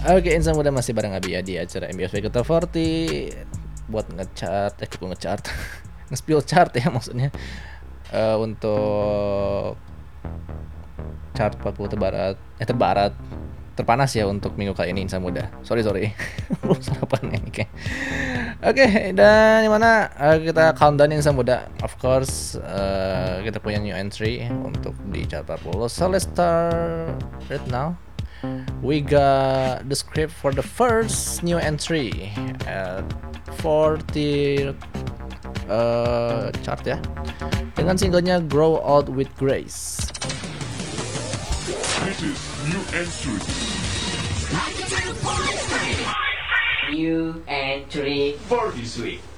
Oke, insan muda masih bareng Abi ya di acara MBS Vegeta 40 buat ngechart, kok ngechart, nge-spill chart ya maksudnya untuk chart 40 terpanas ya untuk minggu kali ini insan muda. Sorry belum sarapan ini kayak. Oke, dan gimana kita countdown insan muda. Of course kita punya new entry untuk di chart 40. So let's start right now. We got the script for the first new entry at 40 chart ya, dengan singlenya Grow Out with Grace. This is new entry. New entry For this week.